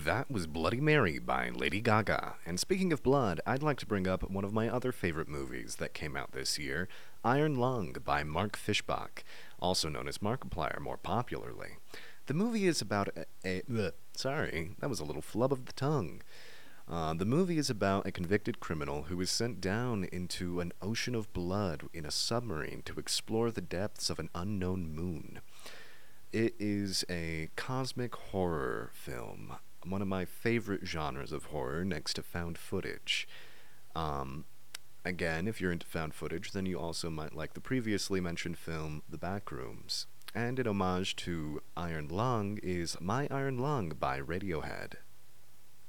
That was Bloody Mary by Lady Gaga. And speaking of blood, I'd like to bring up one of my other favorite movies that came out this year, Iron Lung by Mark Fishbach, also known as Markiplier more popularly. The movie is about sorry, that was a little flub of the tongue. The movie is about a convicted criminal who is sent down into an ocean of blood in a submarine to explore the depths of an unknown moon. It is a cosmic horror film, one of my favorite genres of horror next to found footage. Um, Again, if you're into found footage, then you also might like the previously mentioned film The Backrooms. And in homage to Iron Lung is My Iron Lung by Radiohead.